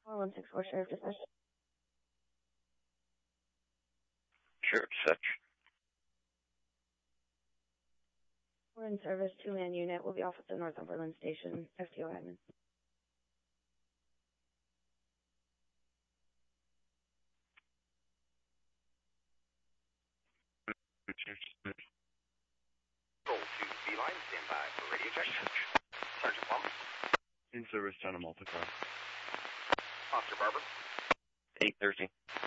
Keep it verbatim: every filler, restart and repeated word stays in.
one six four Sheriff Dispatch. Sheriff Dispatch. We're in service, two-man unit. We'll be off at the Northumberland Station, F T O admin. Control to B-line, stand by for radio check. Sergeant Plum. In service, China Multicar. Officer Barber. eight thirty.